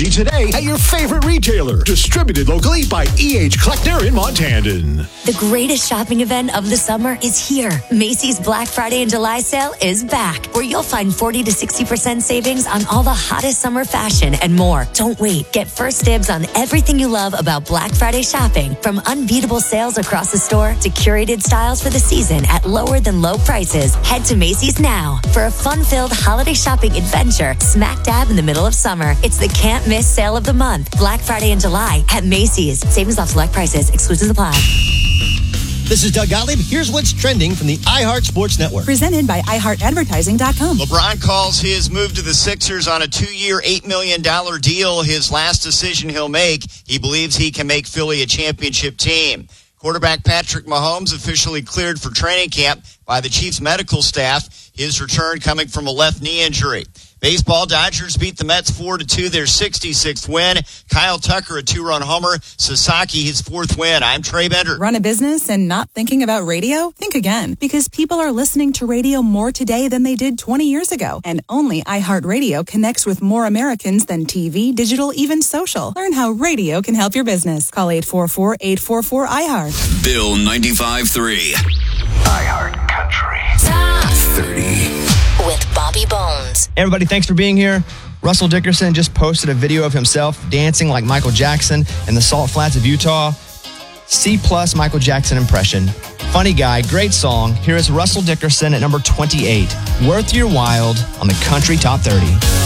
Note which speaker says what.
Speaker 1: technology today at your favorite retailer. Distributed locally by E.H. Kleckner in Montandon.
Speaker 2: The greatest shopping event of the summer is here. Macy's Black Friday and July sale is back, where you'll find 40 to 60% savings on all the hottest summer fashion and more. Don't wait. Get first dibs on everything you love about Black Friday shopping, from unbeatable sales across the store to curated styles for the season at lower than low prices. Head to Macy's now for a fun-filled holiday shopping adventure smack dab in the middle of summer. It's the can't miss sale of the month. Black Friday and July at Macy's. Savings off select prices. Exclusions apply.
Speaker 3: This is Doug Gottlieb. Here's what's trending from the iHeart Sports Network.
Speaker 4: Presented by iHeartAdvertising.com.
Speaker 5: LeBron calls his move to the Sixers on a 2-year, $8 million deal his last decision he'll make. He believes he can make Philly a championship team. Quarterback Patrick Mahomes officially cleared for training camp by the Chiefs medical staff. His return coming from a left knee injury. Baseball, Dodgers beat the Mets 4-2, their 66th win. Kyle Tucker, a 2-run homer. Sasaki, his 4th win. I'm Trey Bender.
Speaker 4: Run a business and not thinking about radio? Think again, because people are listening to radio more today than they did 20 years ago. And only iHeartRadio connects with more Americans than TV, digital, even social. Learn how radio can help your business. Call 844-844-iHeart.
Speaker 6: Bill 95.3.
Speaker 1: iHeart Country.
Speaker 2: Top
Speaker 6: 30.
Speaker 2: with Bobby Bones.
Speaker 7: Hey everybody, thanks for being here. Russell Dickerson just posted a video of himself dancing like Michael Jackson in the Salt Flats of Utah. C+ Michael Jackson impression. Funny guy, great song. Here is Russell Dickerson at number 28. Worth Your While on the Country Top 30.